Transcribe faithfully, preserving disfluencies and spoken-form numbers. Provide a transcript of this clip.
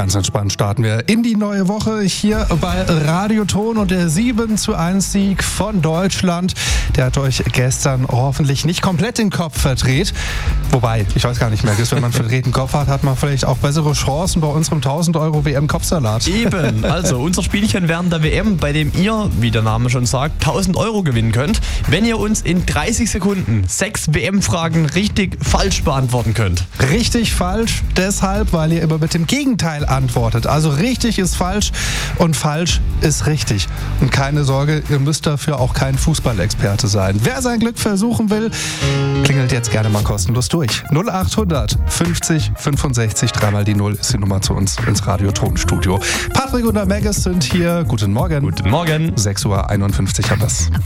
Ganz entspannt starten wir in die neue Woche hier bei Radioton und der sieben zu eins Sieg von Deutschland. Der hat euch gestern hoffentlich nicht komplett den Kopf verdreht. Wobei, ich weiß gar nicht mehr, wenn man einen verdrehten Kopf hat, hat man vielleicht auch bessere Chancen bei unserem tausend Euro W M-Kopfsalat. Eben, also unser Spielchen während der W M, bei dem ihr, wie der Name schon sagt, tausend Euro gewinnen könnt, wenn ihr uns in dreißig Sekunden sechs W M-Fragen richtig falsch beantworten könnt. Richtig falsch, deshalb, weil ihr immer mit dem Gegenteil antwortet. Also richtig ist falsch und falsch ist richtig. Und keine Sorge, ihr müsst dafür auch kein Fußballexperte sein. Wer sein Glück versuchen will, klingelt jetzt gerne mal kostenlos durch. null achthundert fünfzig fünfundsechzig, dreimal die Null ist die Nummer zu uns ins Radiotonstudio. Patrick und der Maggis sind hier. Guten Morgen. Guten Morgen. sechs Uhr einundfünfzig haben wir's.